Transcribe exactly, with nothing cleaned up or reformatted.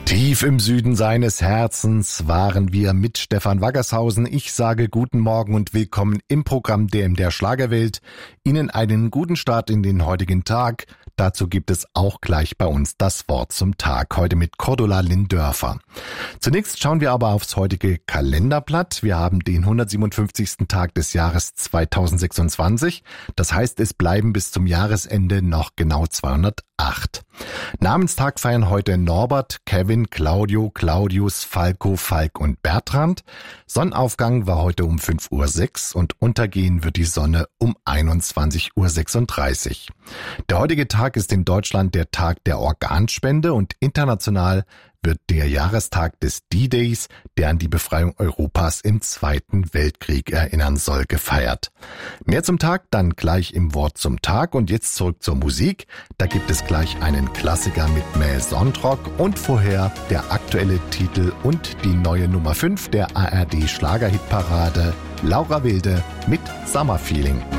Tief im Süden seines Herzens waren wir mit Stefan Waggershausen. Ich sage guten Morgen und willkommen im Programm D M der Schlagerwelt. Ihnen einen guten Start in den heutigen Tag. Dazu gibt es auch gleich bei uns das Wort zum Tag, heute mit Cordula Lindörfer. Zunächst schauen wir aber aufs heutige Kalenderblatt. Wir haben den hundertsiebenundfünfzigsten Tag des Jahres zweitausendsechsundzwanzig. Das heißt, es bleiben bis zum Jahresende noch genau zweihundertacht. Namenstag feiern heute Norbert, Kevin, Claudio, Claudius, Falco, Falk und Bertrand. Sonnenaufgang war heute um fünf Uhr sechs und untergehen wird die Sonne um einundzwanzig Uhr sechsunddreißig. Der heutige Tag ist in Deutschland der Tag der Organspende und international wird der Jahrestag des D-Days, der an die Befreiung Europas im Zweiten Weltkrieg erinnern soll, gefeiert. Mehr zum Tag dann gleich im Wort zum Tag und jetzt zurück zur Musik. Da gibt es gleich einen Klassiker mit Maison Rock und vorher der aktuelle Titel und die neue Nummer fünf der A R D Schlagerhitparade, Laura Wilde mit Summer Feeling.